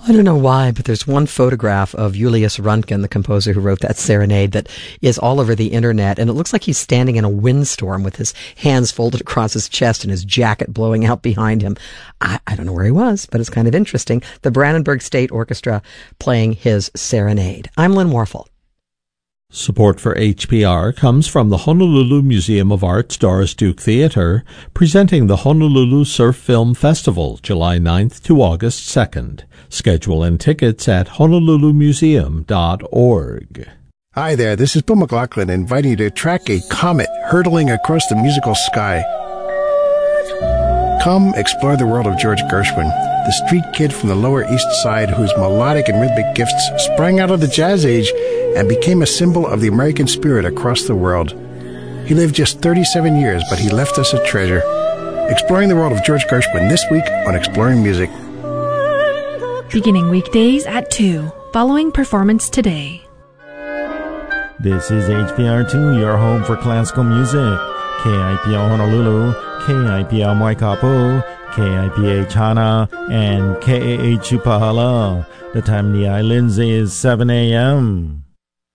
I don't know why, but there's one photograph of Julius Röntgen, the composer who wrote that serenade, that is all over the internet, and it looks like he's standing in a windstorm with his hands folded across his chest and his jacket blowing out behind him. I don't know where he was, but it's kind of interesting. The Brandenburg State Orchestra playing his serenade. I'm Lynn Warfel. Support for HPR comes from the Honolulu Museum of Art's Doris Duke Theater, presenting the Honolulu Surf Film Festival, July 9th to August 2nd. Schedule and tickets at honolulumuseum.org. Hi there, this is Bill McLaughlin inviting you to track a comet hurtling across the musical sky. Come explore the world of George Gershwin, the street kid from the Lower East Side whose melodic and rhythmic gifts sprang out of the jazz age and became a symbol of the American spirit across the world. He lived just 37 years, but he left us a treasure. Exploring the world of George Gershwin this week on Exploring Music. Beginning weekdays at 2, following Performance Today. This is HPR2, your home for classical music. KIPL Honolulu, KIPL Waikapu, KIPH Hana, and KAH Upahala. The time in the islands is 7 a.m.